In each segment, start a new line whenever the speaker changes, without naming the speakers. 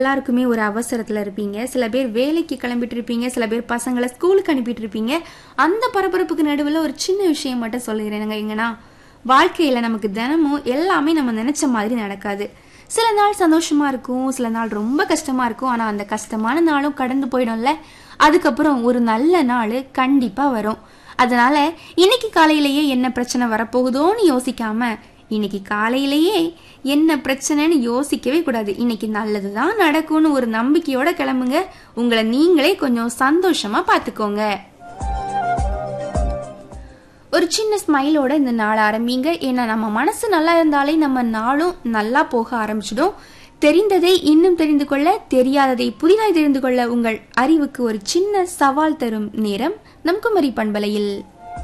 எல்லாருக்குமே ஒரு அவசரத்துல இருப்பீங்க. சில பேர் வேலைக்கு கிளம்பிட்டு இருப்பீங்க. சில பேர் பசங்கள ஸ்கூலுக்கு அனுப்பிட்டு இருப்பீங்க. அந்த பரபரப்புக்கு நடுவுல ஒரு சின்ன விஷயம் மட்டும் சொல்லிக்கிறேனுங்க. எங்கன்னா, வாழ்க்கையில நமக்கு தினமும் எல்லாமே நம்ம நினைச்ச மாதிரி நடக்காது. சில நாள் சந்தோஷமா இருக்கும், சில நாள் ரொம்ப கஷ்டமா இருக்கும். ஆனா அந்த கஷ்டமான நாளும் கடந்து போயிடும்ல. அதுக்கப்புறம் ஒரு நல்ல நாள் கண்டிப்பா வரும். அதனால இன்னைக்கு காலையிலேயே என்ன பிரச்சனை வரப்போகுதோன்னு யோசிக்காம, இன்னைக்கு காலையிலேயே என்ன பிரச்சனைன்னு யோசிக்கவே கூடாது. இன்னைக்கு நல்லதுதான் நடக்கும்னு ஒரு நம்பிக்கையோட கிளம்புங்க. உங்களை நீங்களே கொஞ்சம் சந்தோஷமா பாத்துக்கோங்க. ஒரு சின்ன ஸ்மைலோட இந்த நாள் ஆரம்பிங்க. ஏன்னா நம்ம மனசு நல்லா இருந்தாலே நம்ம நாளும் நல்லா போக ஆரம்பிச்சிடும். தெரிந்ததை இன்னும் தெரிந்து கொள்ள, தெரியாததை புதிதாய் தெரிந்து கொள்ள உங்கள் அறிவுக்கு ஒரு சின்ன சவால் தரும் நேரம் நம் குமரி பண்பலையில்.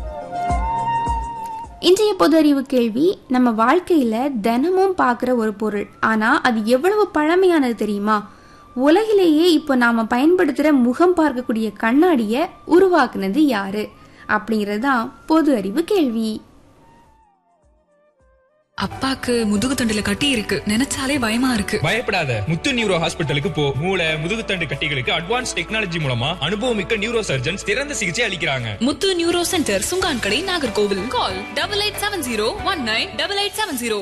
இன்றைய பொது அறிவு கேள்வி: நம்ம வாழ்க்கையில தினமும் பார்க்குற ஒரு பொருள், ஆனா அது எவ்வளவு பழமையானது தெரியுமா? உலகிலேயே இப்போ நாம பயன்படுத்துற முகம் பார்க்கக்கூடிய கண்ணாடிய உருவாக்குனது யாரு அப்படிங்கிறது தான் பொது அறிவு கேள்வி.
அப்பாக்கு முதுகு தண்டுல கட்டி இருக்கு, நினைச்சாலே பயமா இருக்கு.
பயப்படாத, முத்து நியூரோ ஹாஸ்பிட்டலுக்கு போ. மூளை முதுகுத்தண்டு கட்டிகளுக்கு அட்வான்ஸ் டெக்னாலஜி மூலமா அனுபவமிக்க நியூரோ சர்ஜன்ஸ் சிறந்த சிகிச்சை அளிக்கிறாங்க.
முத்து நியூரோ சென்டர், சுங்கான்கடை, நாகர்கோவில். கால் 8870198870.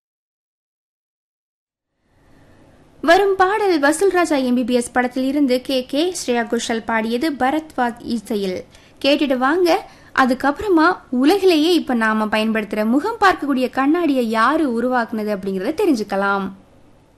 வரும் பாடல் வசூல்ராஜா MBBS படத்தில் இருந்து கே ஸ்ரேயா கோஷல் பாடியது பரத்வாஜ் இசையில். கேட்டுட்டு வாங்க. அதுக்கப்புறமா உலகிலேயே இப்ப நாம பயன்படுத்துற முகம் பார்க்கக்கூடிய கண்ணாடியை யாரு உருவாக்குனது அப்படிங்கறத தெரிஞ்சுக்கலாம்.